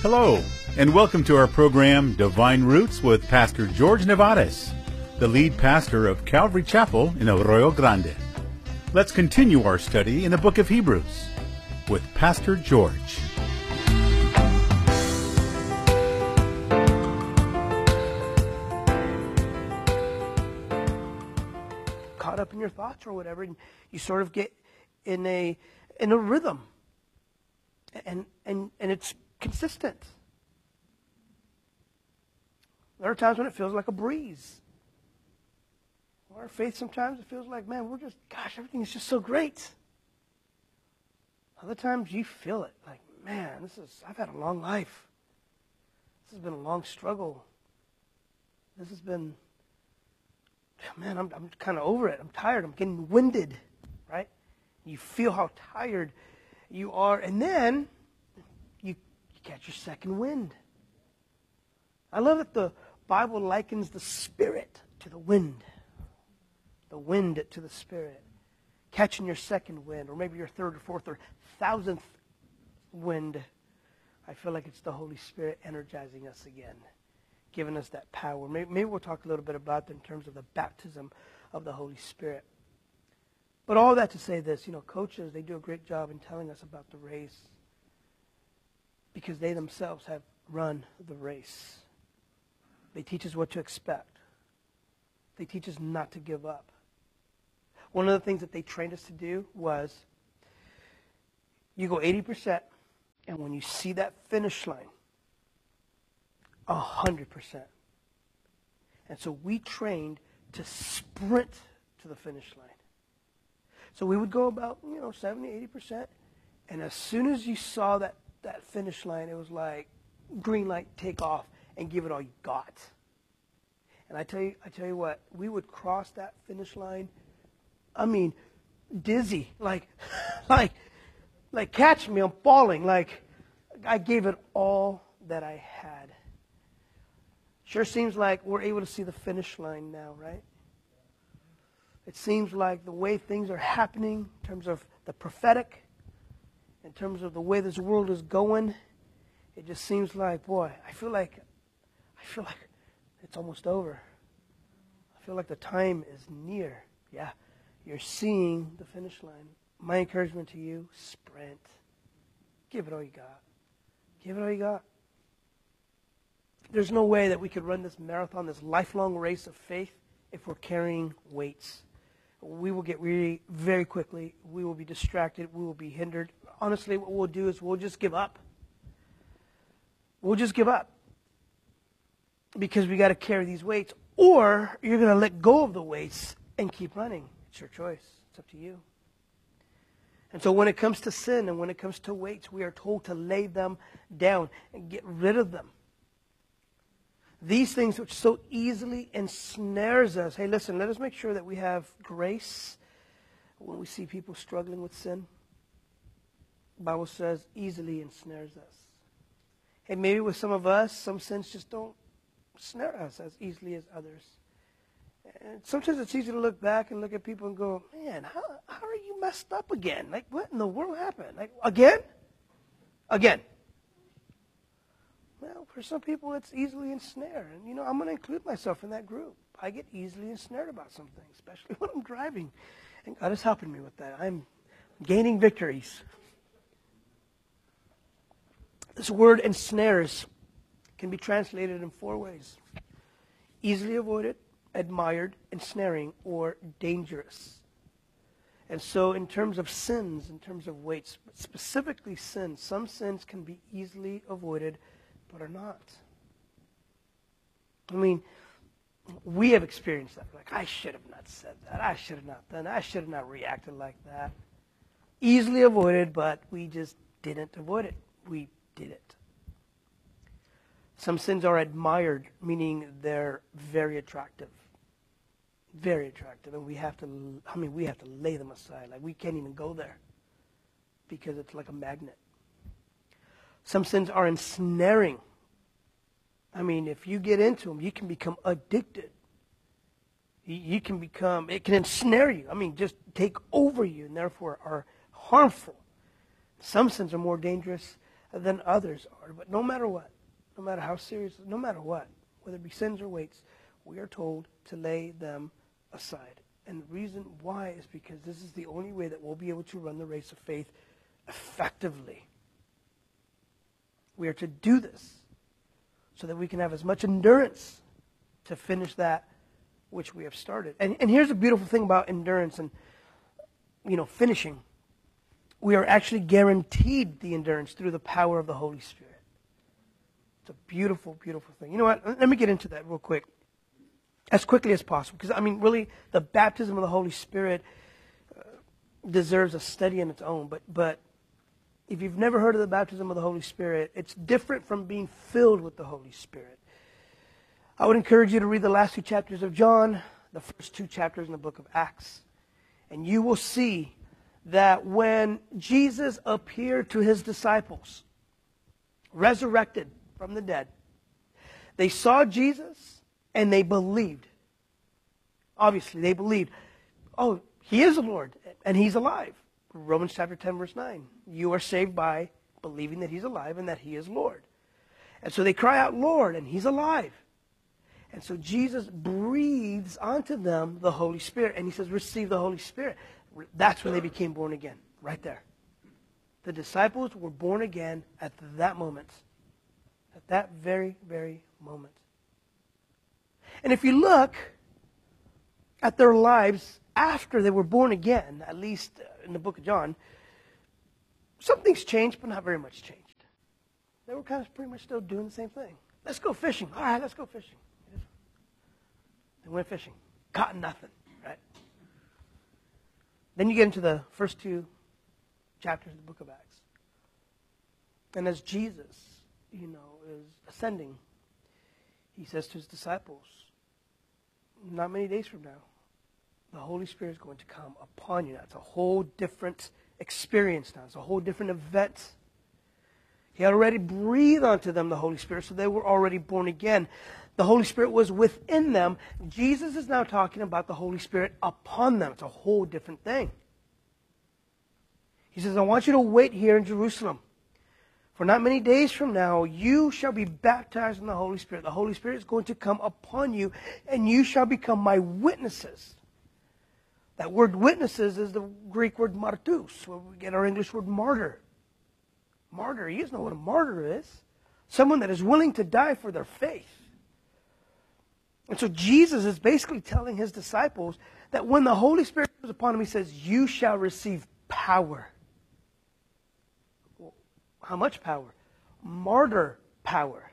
Hello, and welcome to our program, Divine Roots, with Pastor George Nevares, the lead pastor of Calvary Chapel in Arroyo Grande. Let's continue our study in the book of Hebrews with Pastor George. Caught up in your thoughts or whatever, and you sort of get in a rhythm, and it's consistent. There are times when it feels like a breeze. Our faith sometimes it feels like, man, gosh, everything is just so great. Other times you feel it like, man, I've had a long life. This has been a long struggle. This has been, man, I'm kind of over it. I'm tired. I'm getting winded, right? You feel how tired you are, and then you catch your second wind. I love that the Bible likens the Spirit to the wind to the Spirit. Catching your second wind, or maybe your third or fourth or thousandth wind. I feel like it's the Holy Spirit energizing us again, giving us that power. Maybe we'll talk a little bit about that in terms of the baptism of the Holy Spirit. But all that to say this, coaches, they do a great job in telling us about the race because they themselves have run the race. They teach us what to expect. They teach us not to give up. One of the things that they trained us to do was you go 80%, and when you see that finish line, 100%. And so we trained to sprint to the finish line. So we would go about, 70, 80%, and as soon as you saw that finish line, it was like green light, take off, and give it all you got. And I tell you what, we would cross that finish line, dizzy, like catch me, I'm falling, like I gave it all that I had. Sure seems like we're able to see the finish line now, right? It seems like the way things are happening in terms of the prophetic, in terms of the way this world is going, it just seems like, boy, I feel like it's almost over. I feel like the time is near. Yeah, you're seeing the finish line. My encouragement to you, sprint. Give it all you got. Give it all you got. There's no way that we could run this marathon, this lifelong race of faith, if we're carrying weights. We will get weary very quickly. We will be distracted. We will be hindered. Honestly, what we'll do is we'll just give up. We'll just give up because we got to carry these weights, or you're going to let go of the weights and keep running. It's your choice. It's up to you. And so when it comes to sin and when it comes to weights, we are told to lay them down and get rid of them. These things which so easily ensnares us. Hey, listen, let us make sure that we have grace when we see people struggling with sin. The Bible says easily ensnares us. Hey, maybe with some of us, some sins just don't snare us as easily as others. And sometimes it's easy to look back and look at people and go, man, how are you messed up again? Like, what in the world happened? Like, again? Again. Well, for some people, it's easily ensnared. And, I'm going to include myself in that group. I get easily ensnared about something, especially when I'm driving. And God is helping me with that. I'm gaining victories. This word ensnares can be translated in 4 ways. Easily avoided, admired, ensnaring, or dangerous. And so in terms of sins, in terms of weights, specifically sins, some sins can be easily avoided, but are not. We have experienced that. Like, I should have not said that. I should have not done that. I should have not reacted like that. Easily avoided, but we just didn't avoid it. We did it. Some sins are admired, meaning they're very attractive. Very attractive. And we have to lay them aside. Like, we can't even go there because it's like a magnet. Some sins are ensnaring. If you get into them, you can become addicted. It can ensnare you. Just take over you and therefore are harmful. Some sins are more dangerous than others are. But no matter what, no matter how serious, no matter what, whether it be sins or weights, we are told to lay them aside. And the reason why is because this is the only way that we'll be able to run the race of faith effectively. We are to do this so that we can have as much endurance to finish that which we have started. And here's a beautiful thing about endurance and, finishing. We are actually guaranteed the endurance through the power of the Holy Spirit. It's a beautiful, beautiful thing. You know what? Let me get into that real quick. As quickly as possible. Because, really, the baptism of the Holy Spirit deserves a study in its own. But if you've never heard of the baptism of the Holy Spirit, it's different from being filled with the Holy Spirit. I would encourage you to read the last 2 chapters of John, the first 2 chapters in the book of Acts. And you will see that when Jesus appeared to his disciples, resurrected from the dead, they saw Jesus and they believed. Obviously, they believed, oh, he is the Lord and he's alive. Romans chapter 10, verse 9. You are saved by believing that he's alive and that he is Lord. And so they cry out, Lord, and he's alive. And so Jesus breathes onto them the Holy Spirit. And he says, receive the Holy Spirit. That's when they became born again, right there. The disciples were born again at that moment. At that very, very moment. And if you look at their lives after they were born again, at least in the book of John, something's changed, but not very much changed. They were kind of pretty much still doing the same thing. Let's go fishing. All right, let's go fishing. They went fishing. Caught nothing, right? Then you get into the first 2 chapters of the book of Acts. And as Jesus, is ascending, he says to his disciples, not many days from now, the Holy Spirit is going to come upon you. Now, it's a whole different experience now. It's a whole different event. He had already breathed onto them the Holy Spirit, so they were already born again. The Holy Spirit was within them. Jesus is now talking about the Holy Spirit upon them. It's a whole different thing. He says, I want you to wait here in Jerusalem. For not many days from now, you shall be baptized in the Holy Spirit. The Holy Spirit is going to come upon you, and you shall become my witnesses. That word witnesses is the Greek word martus, where we get our English word martyr. Martyr, you guys know what a martyr is. Someone that is willing to die for their faith. And so Jesus is basically telling his disciples that when the Holy Spirit comes upon him, he says, you shall receive power. Well, how much power? Martyr power.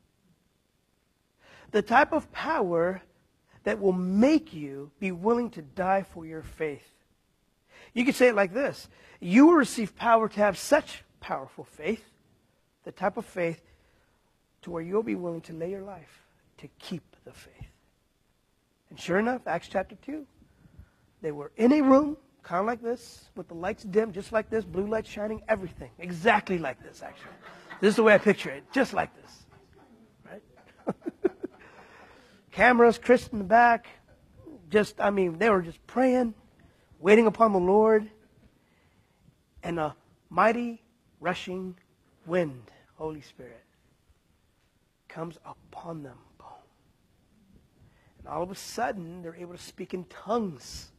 The type of power that will make you be willing to die for your faith. You could say it like this. You will receive power to have such powerful faith, the type of faith to where you'll be willing to lay your life to keep the faith. And sure enough, Acts chapter 2, they were in a room, kind of like this, with the lights dim, just like this, blue lights shining, everything. Exactly like this, actually. This is the way I picture it, just like this. Right? Cameras, Chris in the back. They were just praying, waiting upon the Lord. And a mighty rushing wind, Holy Spirit, comes upon them. Boom. And all of a sudden, they're able to speak in tongues.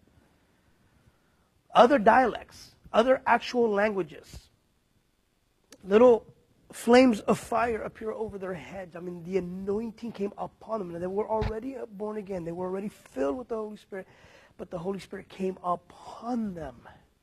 Other dialects, other actual languages. Little flames of fire appear over their heads. The anointing came upon them. And they were already born again. They were already filled with the Holy Spirit. But the Holy Spirit came upon them.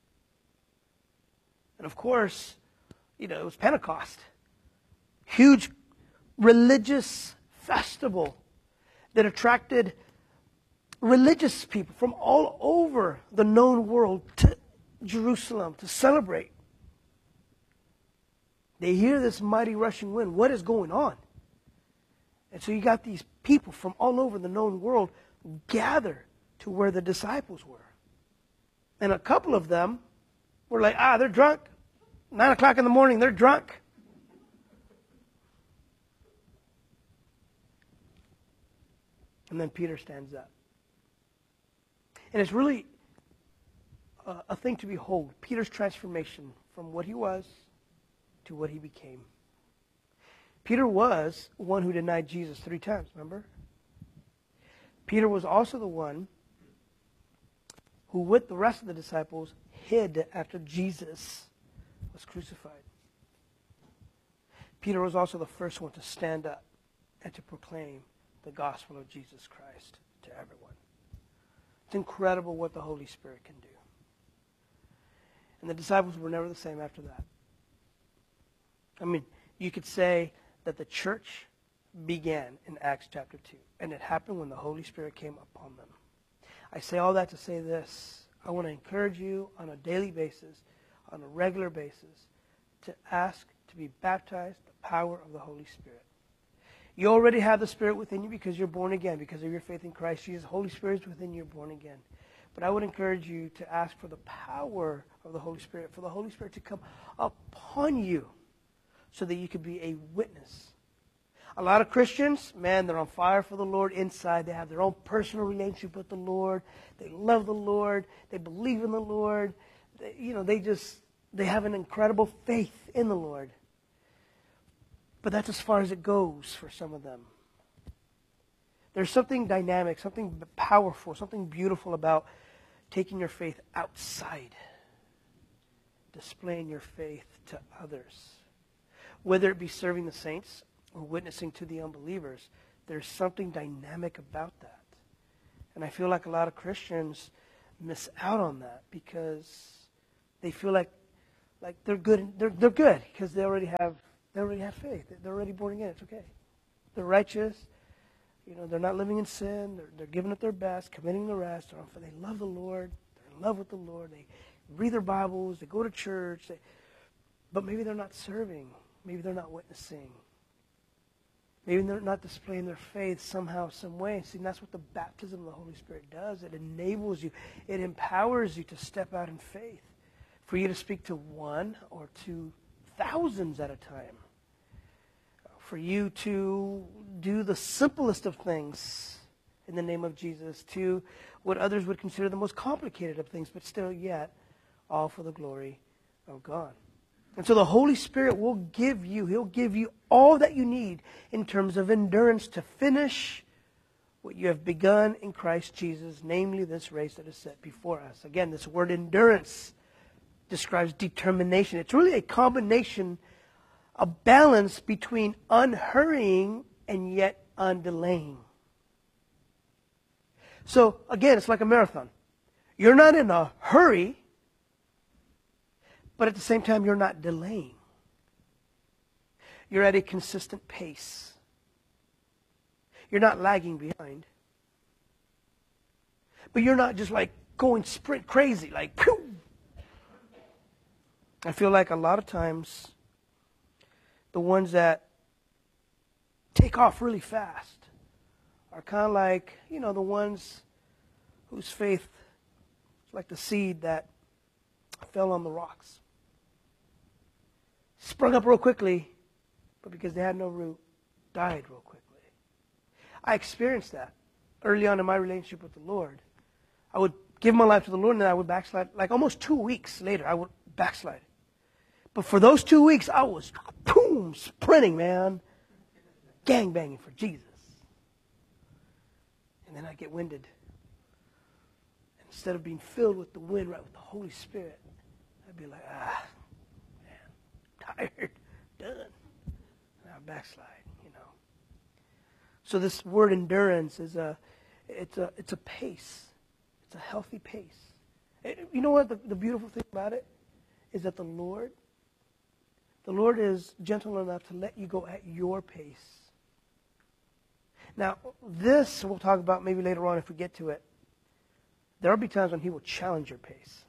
And of course, it was Pentecost. Huge religious festival that attracted religious people from all over the known world to Jerusalem to celebrate. They hear this mighty rushing wind. What is going on? And so you got these people from all over the known world gather to where the disciples were. And a couple of them were like, they're drunk. 9 o'clock in the morning, they're drunk. And then Peter stands up. And it's really a thing to behold. Peter's transformation from what he was to what he became. Peter was one who denied Jesus 3 times, remember? Peter was also the one who, with the rest of the disciples, hid after Jesus was crucified. Peter was also the first one to stand up and to proclaim the gospel of Jesus Christ to everyone. It's incredible what the Holy Spirit can do. And the disciples were never the same after that. I mean, you could say that the church began in Acts chapter 2, and it happened when the Holy Spirit came upon them. I say all that to say this. I want to encourage you on a daily basis, on a regular basis, to ask to be baptized in the power of the Holy Spirit. You already have the Spirit within you because you're born again, because of your faith in Christ Jesus. The Holy Spirit is within you, you're born again. But I would encourage you to ask for the power of the Holy Spirit, for the Holy Spirit to come upon you so that you could be a witness. A lot of Christians, man, they're on fire for the Lord inside. They have their own personal relationship with the Lord. They love the Lord. They believe in the Lord. They have an incredible faith in the Lord. But that's as far as it goes for some of them. There's something dynamic, something powerful, something beautiful about taking your faith outside, displaying your faith to others. Whether it be serving the saints or witnessing to the unbelievers, there's something dynamic about that. And I feel like a lot of Christians miss out on that because they feel like they're good. They're good because they already have faith. They're already born again. It's okay. They're righteous. They're not living in sin. They're giving it their best, committing the rest. They love the Lord. They're in love with the Lord. They read their Bibles. They go to church. But maybe they're not serving. Maybe they're not witnessing. Maybe they're not displaying their faith somehow, some way. See, that's what the baptism of the Holy Spirit does. It enables you. It empowers you to step out in faith. For you to speak to 1 or 2 thousands at a time. For you to do the simplest of things in the name of Jesus, to what others would consider the most complicated of things, but still yet all for the glory of God. And so the Holy Spirit will give you, He'll give you all that you need in terms of endurance to finish what you have begun in Christ Jesus, namely this race that is set before us. Again, this word endurance describes determination. It's really a combination, a balance between unhurrying and yet undelaying. So, again, it's like a marathon. You're not in a hurry, but at the same time, you're not delaying. You're at a consistent pace. You're not lagging behind. But you're not just like going sprint crazy, like, pew! I feel like a lot of times the ones that take off really fast are kind of like, the ones whose faith is like the seed that fell on the rocks. Sprung up real quickly, but because they had no root, died real quickly. I experienced that early on in my relationship with the Lord. I would give my life to the Lord and then I would backslide. Like almost 2 weeks later, I would backslide. But for those 2 weeks, I was, boom, sprinting, man. Gangbanging for Jesus. And then I'd get winded. And instead of being filled with the wind, right, with the Holy Spirit, I'd be like, man, tired, done. And I'd backslide, So this word endurance is it's a pace. It's a healthy pace. You know what the beautiful thing about it is that the Lord is gentle enough to let you go at your pace. Now, this we'll talk about maybe later on if we get to it. There will be times when He will challenge your pace.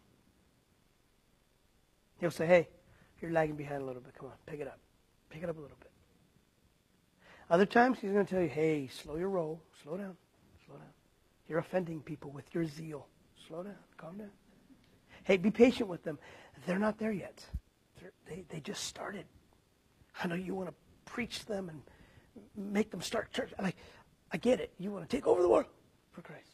He'll say, hey, you're lagging behind a little bit. Come on, pick it up. Pick it up a little bit. Other times, He's going to tell you, hey, slow your roll. Slow down. Slow down. You're offending people with your zeal. Slow down. Calm down. Hey, be patient with them. They're not there yet. They just started. I know you want to preach them and make them start church. I get it. You want to take over the world for Christ.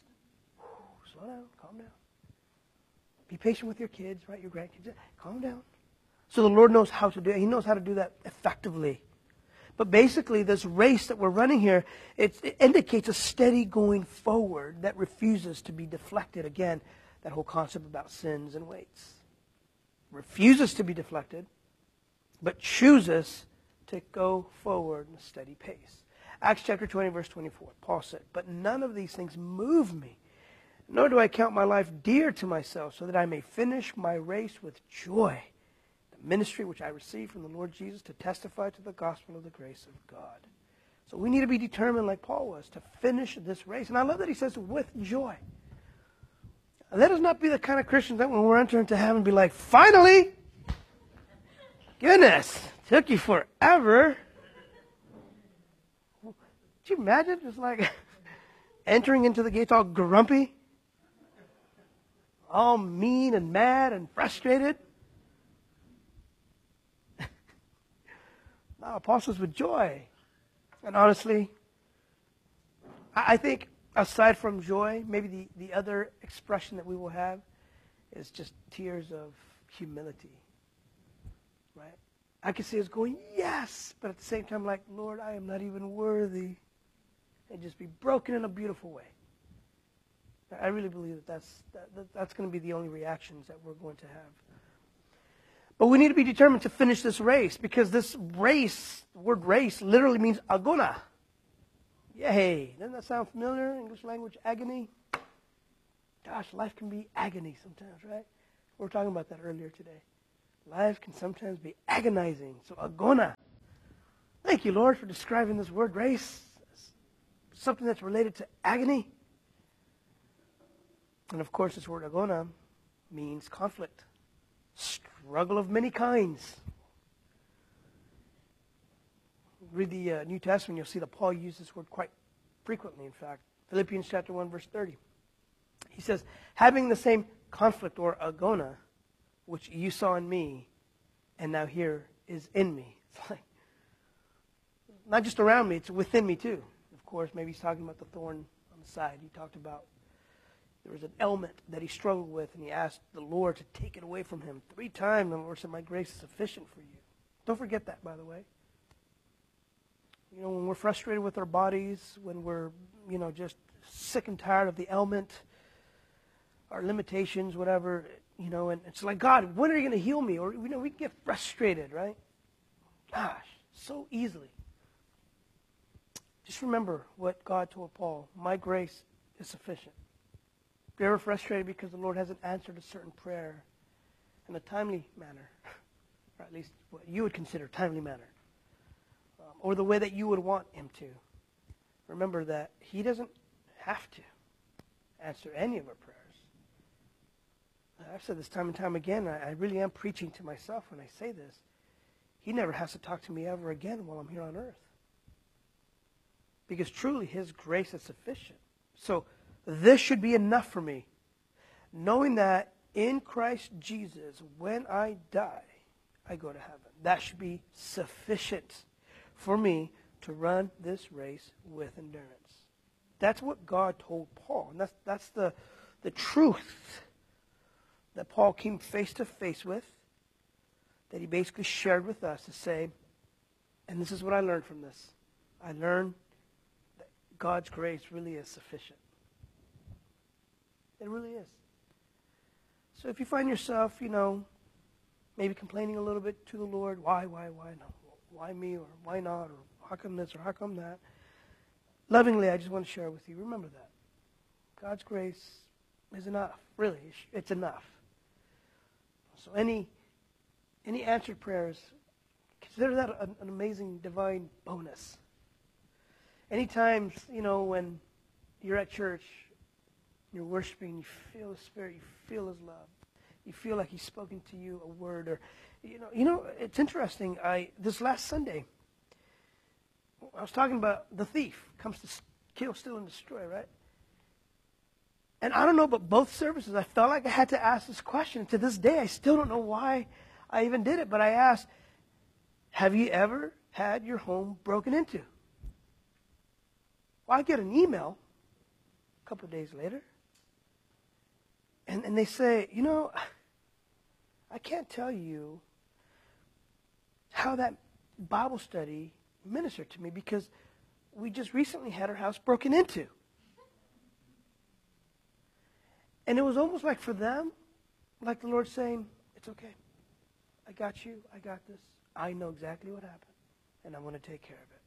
Slow down. Calm down. Be patient with your kids, right? Your grandkids. Calm down. So the Lord knows how to do it. He knows how to do that effectively. But basically, this race that we're running here, it indicates a steady going forward that refuses to be deflected. Again, that whole concept about sins and weights. Refuses to be deflected, but chooses to go forward in a steady pace. Acts chapter 20, verse 24, Paul said, "But none of these things move me, nor do I count my life dear to myself, so that I may finish my race with joy, the ministry which I received from the Lord Jesus to testify to the gospel of the grace of God." So we need to be determined, like Paul was, to finish this race. And I love that he says, with joy. Let us not be the kind of Christians that when we're entering into heaven, be like, finally! Goodness, took you forever. Could you imagine just like entering into the gates all grumpy, all mean and mad and frustrated? No, Paul says with joy. And honestly, I think aside from joy, maybe the other expression that we will have is just tears of humility. Right? I can see us going, yes, but at the same time, like, Lord, I am not even worthy. And just be broken in a beautiful way. I really believe that's going to be the only reactions that we're going to have. But we need to be determined to finish this race, because this race, the word race, literally means agona. Yay. Doesn't that sound familiar? English language, agony. Gosh, life can be agony sometimes, right? We were talking about that earlier today. Life can sometimes be agonizing. So agona. Thank you, Lord, for describing this word race as something that's related to agony. And of course, this word agona means conflict. Struggle of many kinds. Read the New Testament, you'll see that Paul used this word quite frequently, in fact. Philippians chapter 1, verse 30. He says, having the same conflict or agona, which you saw in me, and now here is in me. It's like, not just around me, it's within me too. Of course, maybe he's talking about the thorn on the side. He talked about there was an ailment that he struggled with, and he asked the Lord to take it away from him. 3 times, the Lord said, my grace is sufficient for you. Don't forget that, by the way. You know, when we're frustrated with our bodies, when we're, just sick and tired of the ailment, our limitations, whatever, and it's like, God, when are you going to heal me? Or, we can get frustrated, right? Gosh, so easily. Just remember what God told Paul. My grace is sufficient. If you're ever frustrated because the Lord hasn't answered a certain prayer in a timely manner, or at least what you would consider timely manner, or the way that you would want him to, remember that he doesn't have to answer any of our prayers. I've said this time and time again. I really am preaching to myself when I say this. He never has to talk to me ever again while I'm here on earth. Because truly his grace is sufficient. So this should be enough for me. Knowing that in Christ Jesus, when I die, I go to heaven. That should be sufficient for me to run this race with endurance. That's what God told Paul. And that's the truth that Paul came face to face with, that he basically shared with us to say, and this is what I learned from this. I learned that God's grace really is sufficient. It really is. So if you find yourself, maybe complaining a little bit to the Lord, why, no, why me, or why not, or how come this, or how come that, lovingly, I just want to share with you, remember that. God's grace is enough. Really, it's enough. So any answered prayers, consider that an amazing divine bonus. Any times, when you're at church, you're worshiping, you feel the Spirit, you feel His love, you feel like He's spoken to you a word, or it's interesting. This last Sunday, I was talking about the thief comes to kill, steal, and destroy, right? And I don't know, but both services, I felt like I had to ask this question. To this day, I still don't know why I even did it, but I asked, have you ever had your home broken into? Well, I get an email a couple of days later, and they say, I can't tell you how that Bible study ministered to me, because we just recently had our house broken into. And it was almost like for them, like the Lord saying, it's okay. I got you. I got this. I know exactly what happened. And I'm going to take care of it.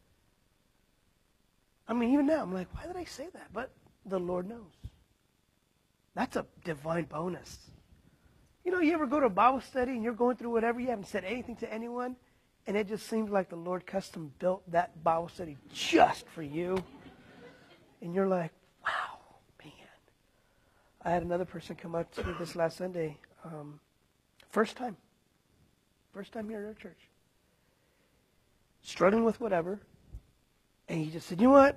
I mean, even now, I'm like, why did I say that? But the Lord knows. That's a divine bonus. You know, you ever go to a Bible study and you're going through whatever, you haven't said anything to anyone, and it just seems like the Lord custom built that Bible study just for you. And you're like, wow, man. I had another person come up to me this last Sunday. First time here at our church. Struggling with whatever. And he just said, you know what?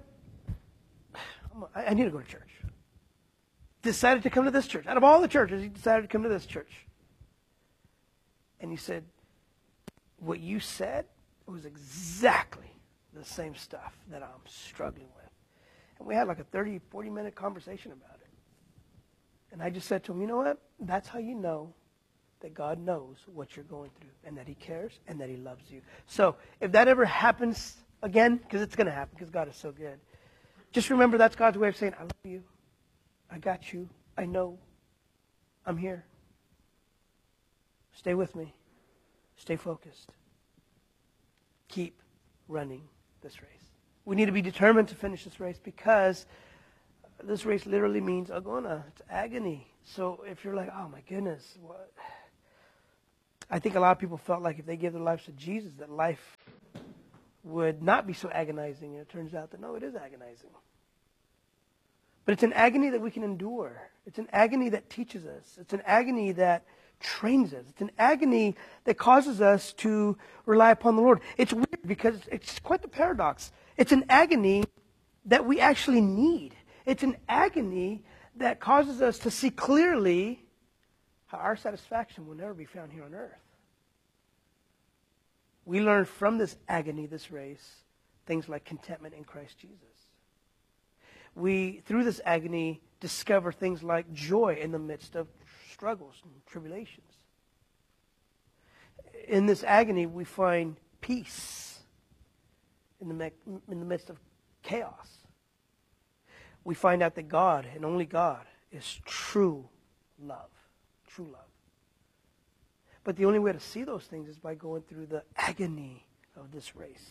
I need to go to church. Decided to come to this church. Out of all the churches, he decided to come to this church. And he said, what you said was exactly the same stuff that I'm struggling with. And we had like a 30, 40-minute conversation about it. And I just said to him, you know what? That's how you know that God knows what you're going through and that he cares and that he loves you. So if that ever happens again, because it's going to happen because God is so good, just remember that's God's way of saying, I love you. I got you. I know. I'm here. Stay with me. Stay focused. Keep running this race. We need to be determined to finish this race, because this race literally means agona. It's agony. So if you're like, oh my goodness, what? I think a lot of people felt like if they gave their lives to Jesus, that life would not be so agonizing. And it turns out that no, it is agonizing. But it's an agony that we can endure. It's an agony that teaches us. It's an agony that trains us. It's an agony that causes us to rely upon the Lord. It's weird because it's quite the paradox. It's an agony that we actually need. It's an agony that causes us to see clearly how our satisfaction will never be found here on earth. We learn from this agony, this race, things like contentment in Christ Jesus. We, through this agony, discover things like joy in the midst of struggles and tribulations. In this agony, we find peace in the midst of chaos. We find out that God, and only God, is true love. True love. But the only way to see those things is by going through the agony of this race.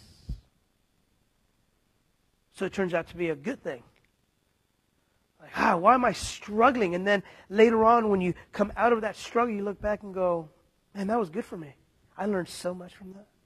So it turns out to be a good thing. Like, why am I struggling? And then later on, when you come out of that struggle, you look back and go, man, that was good for me. I learned so much from that.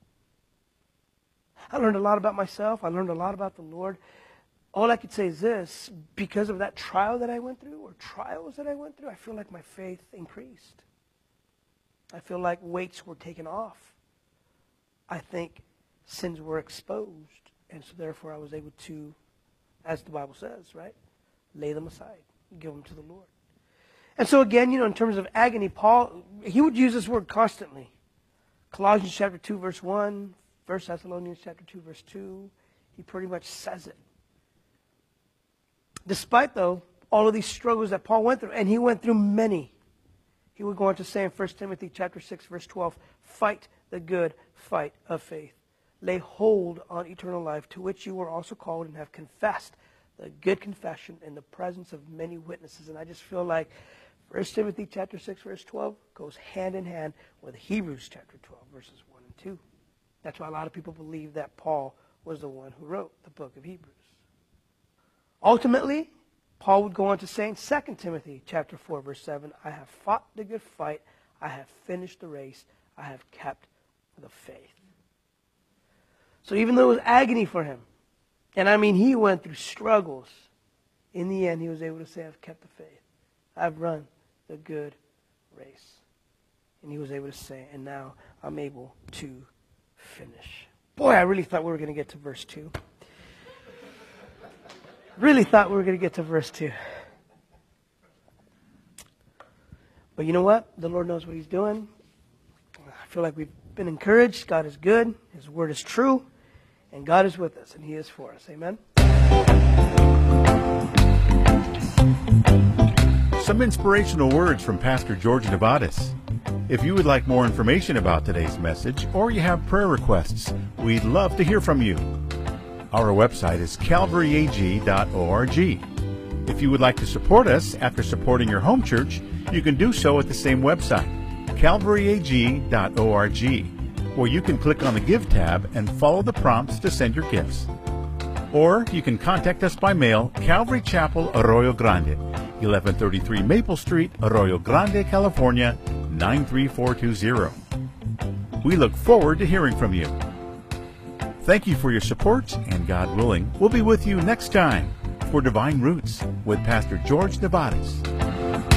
I learned a lot about myself. I learned a lot about the Lord. All I could say is this: because of that trial that I went through, or trials that I went through, I feel like my faith increased. I feel like weights were taken off. I think sins were exposed. And so therefore I was able to, as the Bible says, right, lay them aside, give them to the Lord. And so again, in terms of agony, Paul, he would use this word constantly. Colossians chapter 2, verse 1, 1 Thessalonians chapter 2, verse 2, he pretty much says it. Despite, though, all of these struggles that Paul went through, and he went through many, he would go on to say in 1 Timothy chapter 6, verse 12, fight the good fight of faith. Lay hold on eternal life, to which you were also called and have confessed the good confession in the presence of many witnesses. And I just feel like 1 Timothy chapter 6, verse 12 goes hand in hand with Hebrews chapter 12, verses 1 and 2. That's why a lot of people believe that Paul was the one who wrote the book of Hebrews. Ultimately, Paul would go on to say in 2 Timothy chapter 4, verse 7, I have fought the good fight, I have finished the race, I have kept the faith. So even though it was agony for him, and I mean he went through struggles, in the end he was able to say, I've kept the faith. I've run the good race. And he was able to say, and now I'm able to finish. Boy, I really thought we were going to get to verse 2. Really thought we were going to get to verse 2. But you know what? The Lord knows what he's doing. I feel like we've been encouraged. God is good. His word is true. And God is with us, and he is for us. Amen? Some inspirational words from Pastor George Nevadas. If you would like more information about today's message or you have prayer requests, we'd love to hear from you. Our website is calvaryag.org. If you would like to support us after supporting your home church, you can do so at the same website, calvaryag.org, where you can click on the Give tab and follow the prompts to send your gifts. Or you can contact us by mail, Calvary Chapel, Arroyo Grande, 1133 Maple Street, Arroyo Grande, California, 93420. We look forward to hearing from you. Thank you for your support, and God willing, we'll be with you next time for Divine Roots with Pastor George Nevares.